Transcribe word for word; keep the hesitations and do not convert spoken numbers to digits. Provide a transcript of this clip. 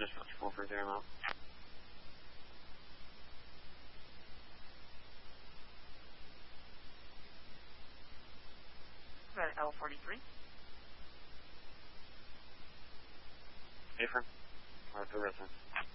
Dispatch four for zero now. About L forty-three. Affirm. Right to residence.